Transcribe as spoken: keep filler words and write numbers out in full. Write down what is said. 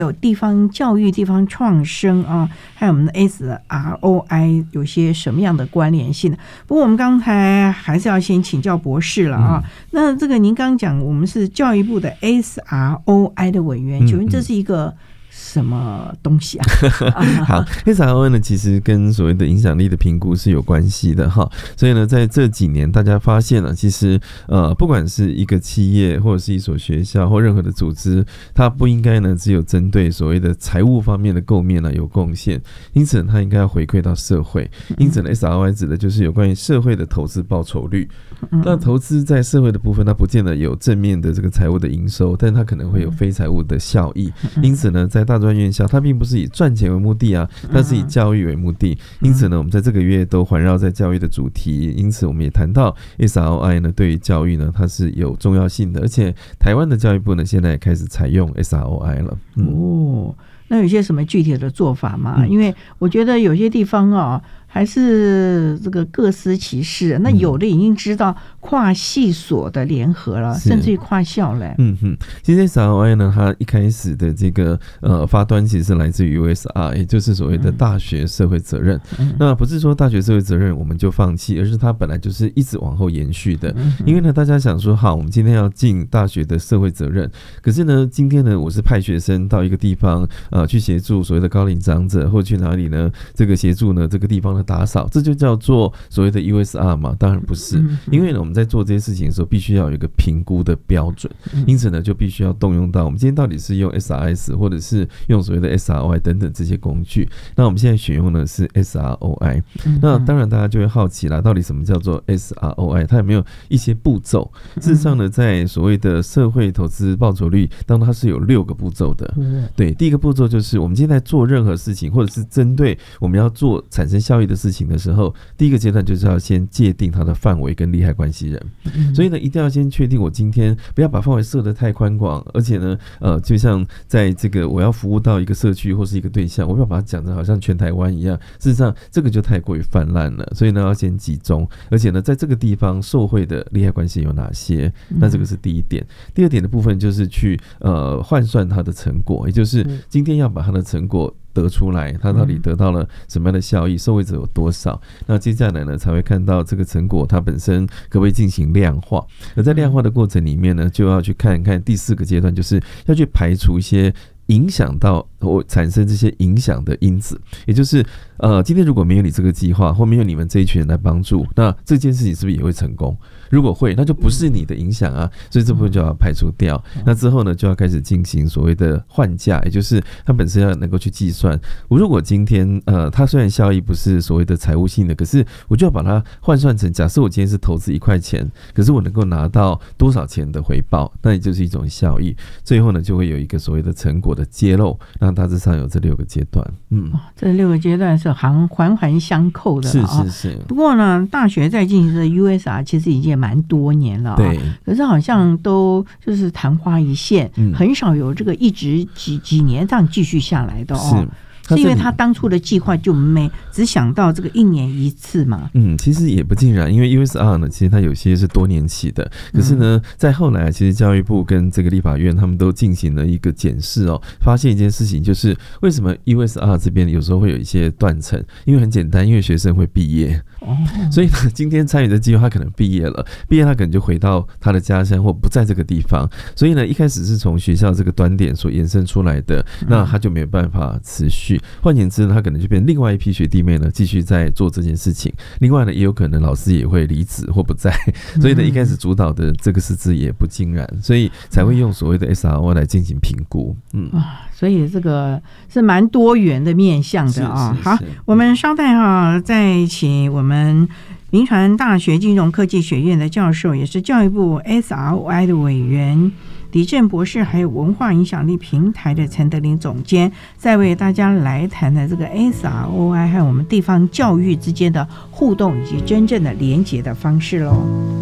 有地方教育、地方创生啊，还有我们的 S R O I 有些什么样的关联性？不过我们刚才还是要先请教博士了啊。嗯、那这个您刚刚讲，我们是教育部的 S R O I 的委员，请问这是一个什么东西啊？ 好 ，S R O I 呢，其实跟所谓的影响力的评估是有关系的哈。所以呢，在这几年，大家发现了，其实呃，不管是一个企业或者是一所学校或任何的组织，它不应该呢只有针对所谓的财务方面的构面呢有贡献，因此它应该要回馈到社会。因此呢 ，S R O I 指的就是有关于社会的投资报酬率。那投资在社会的部分，它不见得有正面的这个财务的营收，但它可能会有非财务的效益。因此呢，在大专院校，它并不是以赚钱为目的啊，它是以教育为目的。因此呢，我们在这个月都环绕在教育的主题。因此，我们也谈到 S R O I 呢，对于教育呢，它是有重要性的。而且，台湾的教育部呢，现在也开始采用 S R O I 了。嗯、 哦，那有些什么具体的做法吗？嗯、因为我觉得有些地方啊、哦。还是这个各司其事，那有的已经知道跨系所的联合了，甚至于跨校了。嗯哼，其实 S R O I 呢，它一开始的这个呃发端其实是来自于 U S R， 也就是所谓的大学社会责任。嗯、那不是说大学社会责任我们就放弃，而是它本来就是一直往后延续的。嗯、因为呢，大家想说，好，我们今天要进大学的社会责任，可是呢，今天呢，我是派学生到一个地方呃去协助所谓的高龄长者，或去哪里呢？这个协助呢这个地方的打扫，这就叫做所谓的 U S R 嘛？当然不是，因为呢我们在做这些事情的时候，必须要有一个评估的标准，因此呢就必须要动用到我们今天到底是用 S R S 或者是用所谓的 S R O I 等等这些工具。那我们现在选用的是 S R O I。那当然大家就会好奇啦，到底什么叫做 S R O I？ 它有没有一些步骤？事实上呢，在所谓的社会投资报酬率当中，它是有六个步骤的。对，第一个步骤就是我们今天在做任何事情，或者是针对我们要做产生效益的事情的时候，第一个阶段就是要先界定它的范围跟利害关系人。嗯、所以呢，一定要先确定我今天不要把范围设得太宽广，而且呢，呃，就像在这个我要服务到一个社区或是一个对象，我不要把它讲得好像全台湾一样。事实上，这个就太过于泛滥了。所以呢，要先集中，而且呢，在这个地方受惠的利害关系有哪些？那这个是第一点。第二点的部分就是去呃换算它的成果，也就是今天要把它的成果得出来，它到底得到了什么样的效益，受惠者有多少。那接下来呢，才会看到这个成果它本身可不可以进行量化。而在量化的过程里面呢，就要去看看第四个阶段，就是要去排除一些影响到或产生这些影响的因子。也就是呃，今天如果没有你这个计划，或没有你们这一群人来帮助，那这件事情是不是也会成功？如果会，那就不是你的影响啊，所以这部分就要排除掉。那之后呢，就要开始进行所谓的换价，也就是它本身要能够去计算。我如果今天呃，它虽然效益不是所谓的财务性的，可是我就要把它换算成，假设我今天是投资一块钱，可是我能够拿到多少钱的回报，那也就是一种效益。最后呢，就会有一个所谓的成果的揭露。那大致上有这六个阶段。嗯， 这六个阶段是环环环相扣的。 是是是。 不过呢，大学在进行的 U S R 其实已经蛮多年了，对，可是好像都就是昙花一现，嗯、很少有这个一直几几年这样继续下来的哦。是因为他当初的计划就没只想到这个一年一次嘛？嗯， 其实也不尽然，因为 U S R 呢，其实它有些是多年期的，可是呢，在后来其实教育部跟这个立法院他们都进行了一个检视哦，发现一件事情，就是为什么 U S R 这边有时候会有一些断层？因为很简单，因为学生会毕业。哦，所以呢，今天参与的计划他可能毕业了，毕业他可能就回到他的家乡或不在这个地方，所以呢，一开始是从学校这个端点所延伸出来的，那他就没有办法持续。换言之，他可能就变另外一批学弟妹呢，继续在做这件事情。另外呢，也有可能老师也会离职或不在，所以呢，一开始主导的这个师资也不尽然，所以才会用所谓的 S R O 来进行评估。嗯。 所以这个是蛮多元的面向的啊、哦。好，我们稍待哈，再请我们铭传大学金融科技学院的教授，也是教育部 S R O I 的委员李正博士，还有文化影响力平台的陈德霖总监，再为大家来谈的这个 S R O I 和我们地方教育之间的互动以及真正的连结的方式喽。